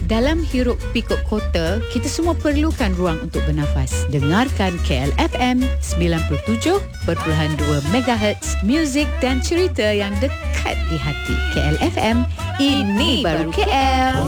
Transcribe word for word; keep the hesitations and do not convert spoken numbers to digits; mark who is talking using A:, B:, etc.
A: Dalam hiruk pikuk kota, kita semua perlukan ruang untuk bernafas. Dengarkan K L F M sembilan puluh tujuh perpuluhan dua megahertz, muzik dan cerita yang dekat di hati. K L F M, ini baru K L.